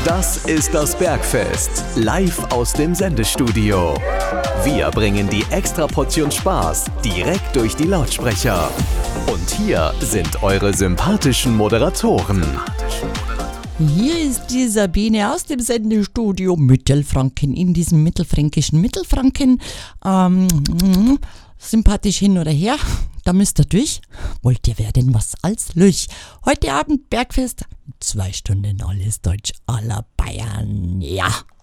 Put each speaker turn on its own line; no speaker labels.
Das ist das Bergfest, live aus dem Sendestudio. Wir bringen die Extraportion Spaß direkt durch die Lautsprecher. Und hier sind eure sympathischen Moderatoren.
Hier ist die Sabine aus dem Sendestudio Mittelfranken, in diesem mittelfränkischen Mittelfranken. Sympathisch hin oder her, da müsst ihr durch. Wollt ihr werden was als Lüch? Heute Abend Bergfest, 2 Stunden alles Deutsch aller Bayern, ja.